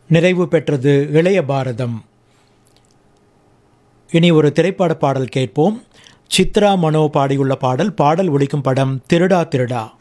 நிறைவு பெற்றது இளைய பாரதம். இனி ஒரு திரைப்பட பாடல் கேட்போம். சித்ரா மனோ பாடியுள்ள பாடல். பாடல் ஒலிக்கும் படம் திருடா திருடா.